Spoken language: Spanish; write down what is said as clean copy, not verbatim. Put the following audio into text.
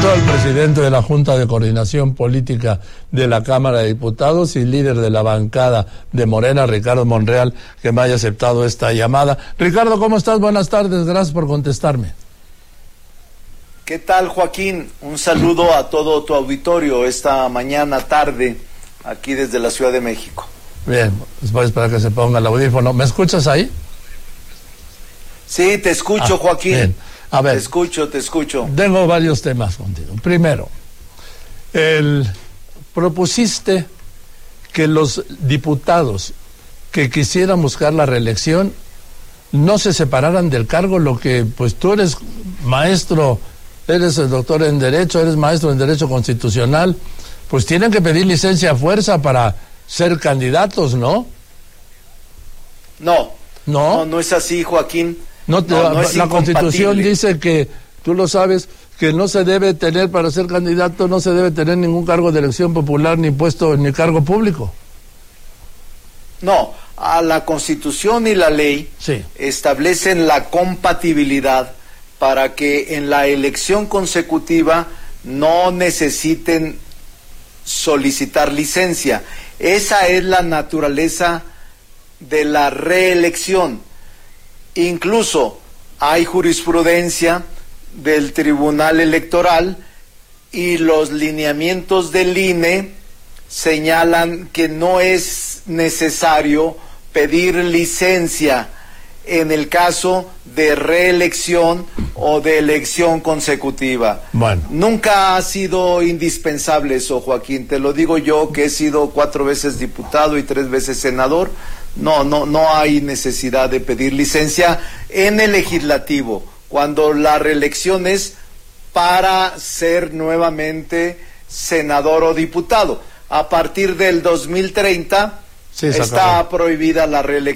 Saludo al presidente de la Junta de Coordinación Política de la Cámara de Diputados y líder de la bancada de Morena, Ricardo Monreal, que me haya aceptado esta llamada. Ricardo, ¿cómo estás? Buenas tardes, gracias por contestarme. ¿Qué tal, Joaquín? Un saludo a todo tu auditorio esta mañana, tarde, aquí desde la Ciudad de México. Bien, después para que se ponga el audífono. ¿Me escuchas ahí? Sí, te escucho, Joaquín. Bien. A ver, te escucho. Tengo varios temas contigo. Primero, propusiste que los diputados que quisieran buscar la reelección no se separaran del cargo, lo que, pues tú eres maestro, eres el doctor en Derecho, eres maestro en Derecho Constitucional, pues tienen que pedir licencia a fuerza para ser candidatos, ¿no? No es así, Joaquín. No es la Constitución dice que, tú lo sabes, que no se debe tener, para ser candidato, no se debe tener ningún cargo de elección popular, ni puesto, ni cargo público. No, a la Constitución y la ley establecen la compatibilidad para que en la elección consecutiva no necesiten solicitar licencia. Esa es la naturaleza de la reelección. Incluso hay jurisprudencia del Tribunal Electoral y los lineamientos del INE señalan que no es necesario pedir licencia en el caso de reelección o de elección consecutiva. Bueno. Nunca ha sido indispensable eso, Joaquín. Te lo digo yo, que he sido 4 veces diputado y 3 veces senador. No hay necesidad de pedir licencia en el legislativo, cuando la reelección es para ser nuevamente senador o diputado. A partir del 2030 está prohibida la reelección.